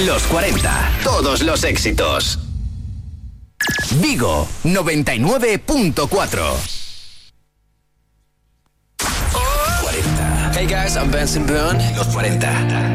Los 40. Todos los éxitos. Vigo 99.4. 40. Hey guys, I'm Benson Boone. Los 40.